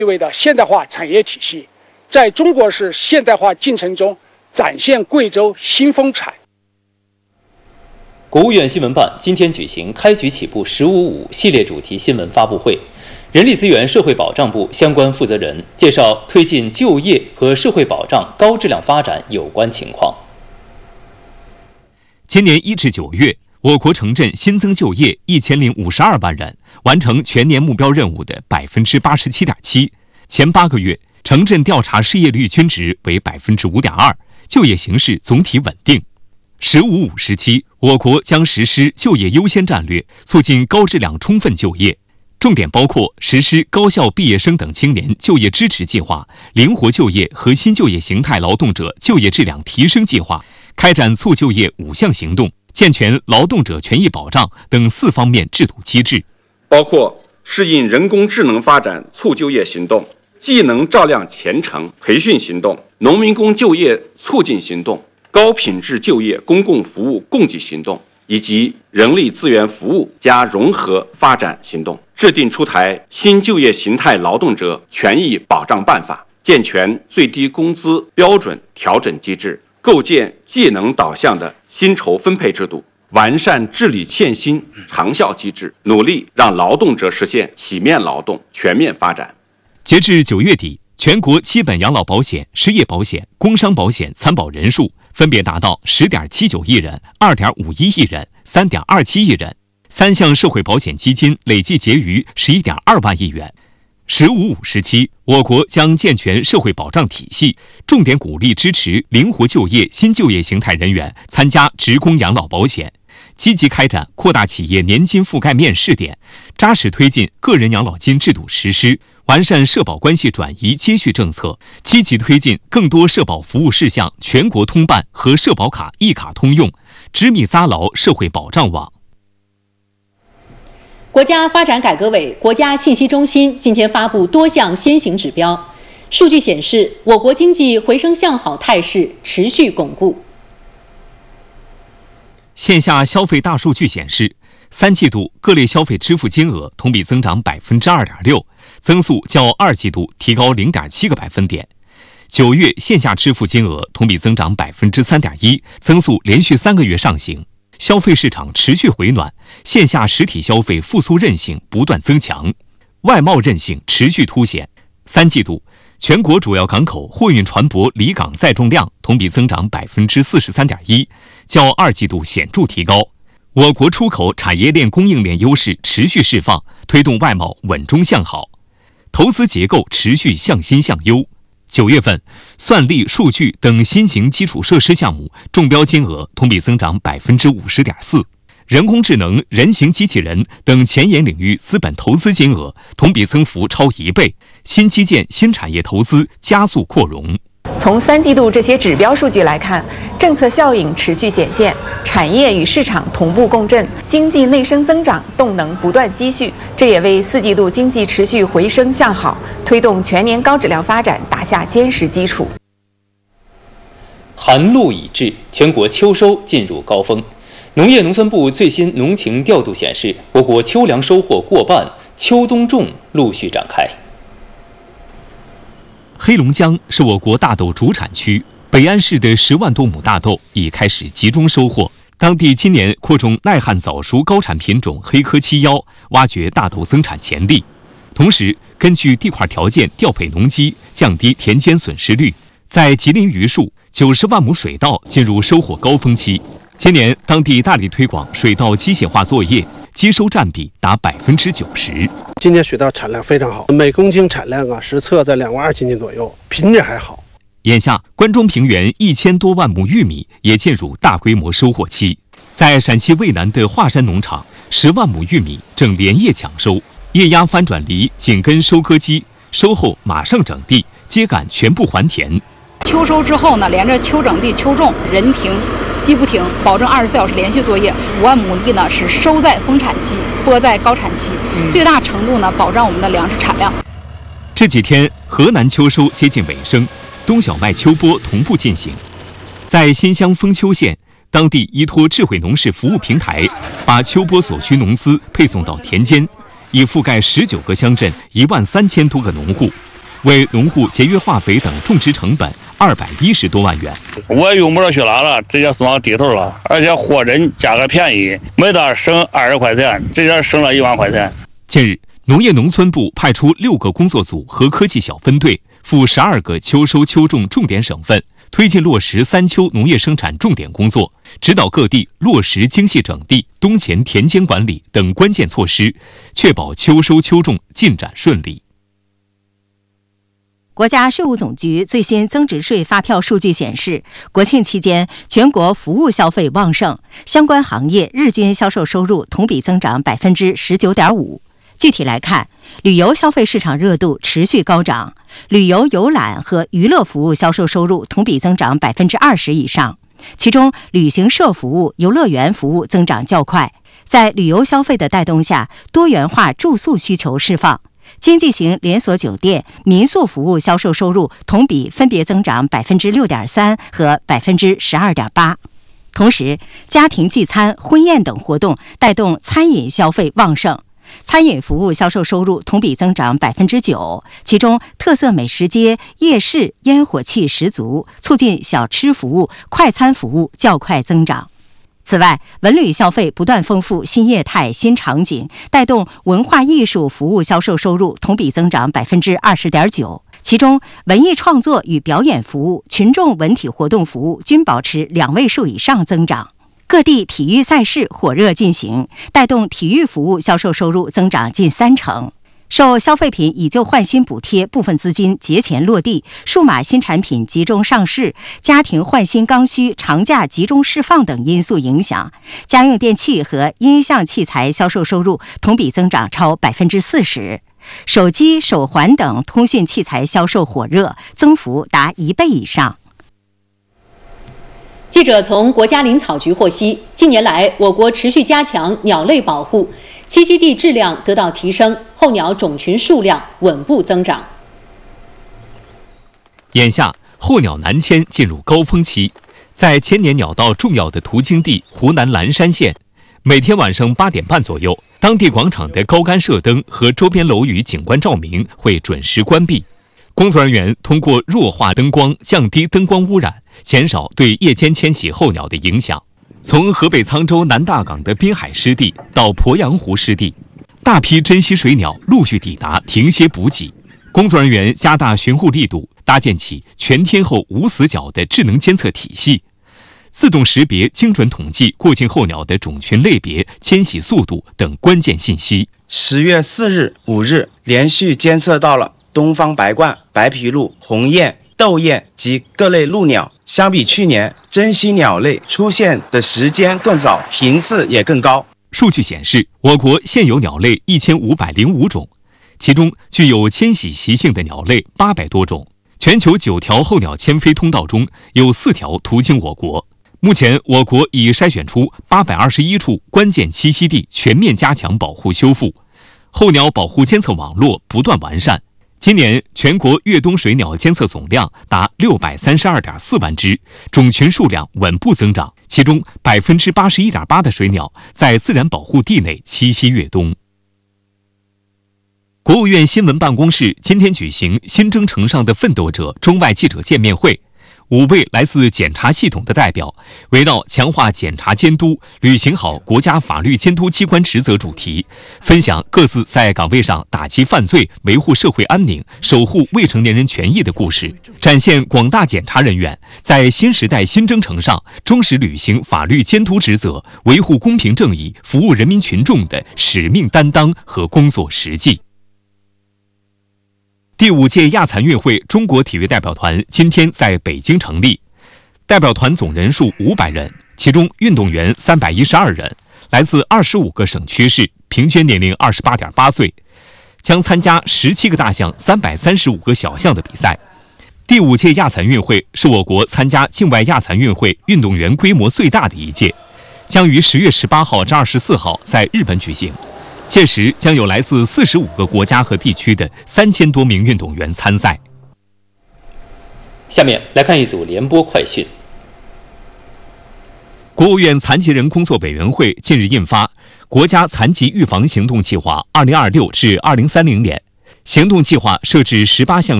意味着现代化产业体系在中国式现代化进程中展现贵州新风采。 国务院新闻办今天举行开局起步“15.5”系列主题新闻发布会，人力资源社会保障部相关负责人介绍推进就业和社会保障高质量发展有关情况。 今年1至9月，我国城镇新增就业1052万人，完成全年目标任务的87.7%。前8个月，城镇调查失业率均值为5.2%，就业形势总体稳定。“15.5”时期，我国将实施就业优先战略，促进高质量充分就业，重点包括实施高校毕业生等青年就业支持计划、灵活就业和新就业形态劳动者就业质量提升计划，开展促就业5项行动，健全劳动者权益保障等4方面制度机制， 包括适应人工智能发展促就业行动、技能照亮前程培训行动、农民工就业促进行动、高品质就业公共服务供给行动以及人力资源服务加融合发展行动，制定出台新就业形态劳动者权益保障办法，健全最低工资标准调整机制，构建技能导向的薪酬分配制度，完善治理欠薪长效机制，努力让劳动者实现体面劳动全面发展。 截至9月底，全国基本养老保险、失业保险、工伤保险参保人数分别达到10.79亿人、2.51亿人、3.27亿人，3项社会保险基金累计结余11.2万亿元。“15.5”时期，我国将健全社会保障体系，重点鼓励支持灵活就业新就业形态人员参加职工养老保险，积极开展扩大企业年金覆盖面试点，扎实推进个人养老金制度实施，完善社保关系转移接续政策，积极推进更多社保服务事项全国通办和社保卡一卡通用，织密扎牢社会保障网。 国家发展改革委、国家信息中心今天发布多项先行指标，数据显示，我国经济回升向好态势持续巩固。 线下消费大数据显示，3季度各类消费支付金额同比增长2.6%，增速较2季度提高0.7个百分点。9月线下支付金额同比增长3.1%，增速连续3个月上行。消费市场持续回暖，线下实体消费复苏韧性不断增强，外贸韧性持续凸显。3季度，全国主要港口货运船舶离港载重量同比增长43.1%，较2季度显著提高。我国出口产业链供应链优势持续释放，推动外贸稳中向好，投资结构持续向新向优。9月份，算力、数据等新型基础设施项目中标金额同比增长50.4%，人工智能、人形机器人等前沿领域资本投资金额同比增幅超1倍，新基建、新产业投资加速扩容。 从3季度这些指标数据来看，政策效应持续显现，产业与市场同步共振，经济内生增长动能不断积蓄，这也为4季度经济持续回升向好，推动全年高质量发展打下坚实基础。 寒露已至，全国秋收进入高峰。农业农村部最新农情调度显示，我国秋粮收获过半，秋冬种陆续展开。 黑龙江是我国大豆主产区，北安市的10万多亩大豆已开始集中收获。当地今年扩种耐旱早熟高产品种黑科71，挖掘大豆增产潜力。同时，根据地块条件调配农机，降低田间损失率。在吉林榆树，90万亩水稻进入收获高峰期。今年当地大力推广水稻机械化作业，机收占比达90%。 今年水稻产量非常好，每公斤产量实测在2万2千斤左右，品质还好。 眼下，关中平原1000多万亩玉米也进入大规模收获期。在陕西渭南的华山农场，10万亩玉米正连夜抢收，液压翻转犁紧跟收割机，收后马上整地，秸秆全部还田。 秋收之后呢，连着秋整地、秋种，人停机不停，保证24小时连续作业。5万亩地呢是收在丰产期，播在高产期，最大程度呢保障我们的粮食产量。 这几天河南秋收接近尾声，冬小麦秋播同步进行。在新乡丰丘县，当地依托智慧农事服务平台，把秋播所需农资配送到田间，已覆盖19个乡镇13000多个农户。 为农户节约化肥等种植成本210多万元。 我用不着去哪了，直接送到地头了，而且货真价格便宜，每袋省20块钱，直接省了1万块钱。 近日，农业农村部派出6个工作组和科技小分队赴12个秋收秋种重点省份，推进落实3秋农业生产重点工作，指导各地落实精细整地、冬前田间管理等关键措施，确保秋收秋种进展顺利。 国家税务总局最新增值税发票数据显示，国庆期间全国服务消费旺盛，相关行业日均销售收入同比增长 19.5%。具体来看，旅游消费市场热度持续高涨，旅游游览和娱乐服务销售收入同比增长 20% 以上，其中旅行社服务、游乐园服务增长较快。在旅游消费的带动下，多元化住宿需求释放，经济型连锁酒店、民宿服务销售收入同比分别增长 6.3% 和 12.8%。同时，家庭聚餐、婚宴等活动带动餐饮消费旺盛，餐饮服务销售收入同比增长 9%， 其中特色美食街、夜市烟火气十足，促进小吃服务、快餐服务较快增长。此外，文旅消费不断丰富新业态、新场景，带动文化艺术服务销售收入同比增长 20.9%， 其中文艺创作与表演服务、群众文体活动服务均保持2位数以上增长。各地体育赛事火热进行，带动体育服务销售收入增长近30%。受消费品以旧换新补贴部分资金节前落地、数码新产品集中上市、家庭换新刚需长假集中释放等因素影响，家用电器和音像器材销售收入同比增长超 40%， 手机、手环等通讯器材销售火热，增幅达1倍以上。 记者从国家林草局获悉，近年来我国持续加强鸟类保护，栖息地质量得到提升，候鸟种群数量稳步增长。 眼下，候鸟南迁进入高峰期，在千年鸟道重要的途经地湖南蓝山县，每天晚上8点半左右，当地广场的高杆射灯和周边楼宇景观照明会准时关闭。工作人员通过弱化灯光降低灯光污染，减少对夜间迁徙候鸟的影响。从河北沧州南大港的滨海湿地到鄱阳湖湿地，大批珍稀水鸟陆续抵达停歇补给。工作人员加大巡护力度，搭建起全天候无死角的智能监测体系，自动识别、精准统计过境候鸟的种群类别、迁徙速度等关键信息。 10月4日、5日连续监测到了东方白鹳、白皮鹭、鸿雁、斗雁及各类鹭鸟，相比去年，珍稀鸟类出现的时间更早，频次也更高。 数据显示，我国现有鸟类1505种，其中具有迁徙习性的鸟类800多种。全球9条候鸟迁飞通道中有4条途经我国。目前，我国已筛选出821处关键栖息地，全面加强保护修复，候鸟保护监测网络不断完善。今年全国越冬水鸟监测总量达632.4万只，种群数量稳步增长，其中81.8%的水鸟在自然保护地内栖息越冬。国务院新闻办公室今天举行新征程上的奋斗者中外记者见面会，5位来自检察系统的代表围绕强化检察监督、履行好国家法律监督机关职责主题，分享各自在岗位上打击犯罪、维护社会安宁、守护未成年人权益的故事，展现广大检察人员在新时代新征程上忠实履行法律监督职责、维护公平正义、服务人民群众的使命担当和工作实际。第5届亚残运会中国体育代表团今天在北京成立，代表团总人数500人，其中运动员312人，来自25个省区市，平均年龄28.8岁，将参加17个大项、335个小项的比赛。第5届亚残运会是我国参加境外亚残运会运动员规模最大的一届，将于10月18号至24号在日本举行。届时将有来自45个国家和地区的3000多名运动员参赛。 下面来看一组联播快讯。 国务院残疾人工作委员会近日印发《国家残疾预防行动计划（2026至2030年）》，行动计划设置18项